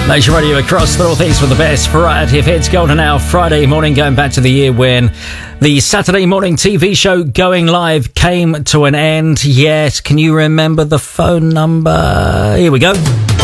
Nation Radio across the northeast with the best variety of hits. Golden Hour Friday morning, going back to the year when the Saturday morning TV show Going Live came to an end. Yes, can you remember the phone number? Here we go.